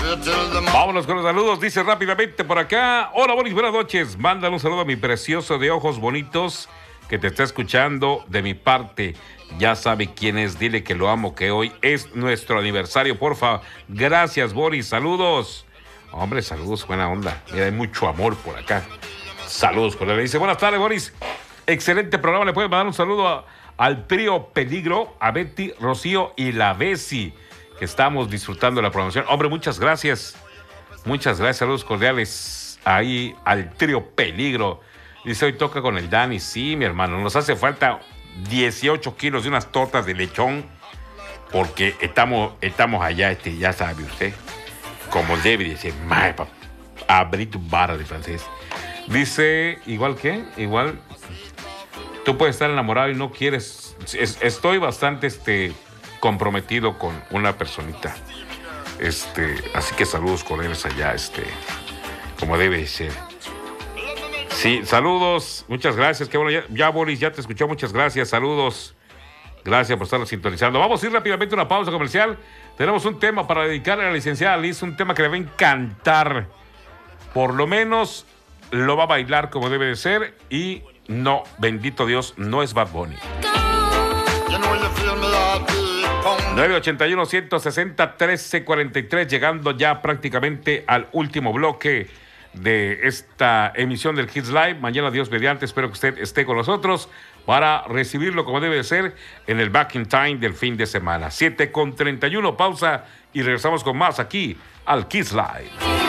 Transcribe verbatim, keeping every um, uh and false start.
Vámonos con los saludos, dice rápidamente por acá. Hola, Boris, buenas noches. Mándale un saludo a mi precioso de ojos bonitos que te está escuchando de mi parte. Ya sabe quién es, dile que lo amo, que hoy es nuestro aniversario, porfa. Gracias, Boris, saludos. Hombre, saludos, buena onda. Mira, hay mucho amor por acá. Saludos, por le dice, buenas tardes, Boris. Excelente programa, le puedes mandar un saludo a, al trío Peligro, a Betty, Rocío y la Bessie, que estamos disfrutando de la promoción. Hombre, muchas gracias. Muchas gracias, saludos cordiales ahí al trío Peligro. Dice, hoy toca con el Dani. Sí, mi hermano, nos hace falta dieciocho kilos de unas tortas de lechón, porque estamos, estamos allá, este, ya sabe usted, como debe decir, mae, pa, abrí tu barra de francés. Dice, igual que, igual, tú puedes estar enamorado y no quieres, es, estoy bastante, este, comprometido con una personita, este, así que saludos cordiales allá, este, como debe de ser. Sí, saludos, muchas gracias, qué bueno, ya, ya Boris, ya te escuchó, muchas gracias, saludos, gracias por estarnos sintonizando. Vamos a ir rápidamente a una pausa comercial, tenemos un tema para dedicarle a la licenciada Liz, un tema que le va a encantar, por lo menos lo va a bailar como debe de ser, y no, bendito Dios, no es Bad Bunny. nueve ochenta y uno, ciento sesenta, trece cuarenta y tres, llegando ya prácticamente al último bloque de esta emisión del Kids Live. Mañana, Dios mediante, espero que usted esté con nosotros para recibirlo como debe de ser en el Back in Time del fin de semana. siete con treinta y uno, pausa y regresamos con más aquí al Kids Live.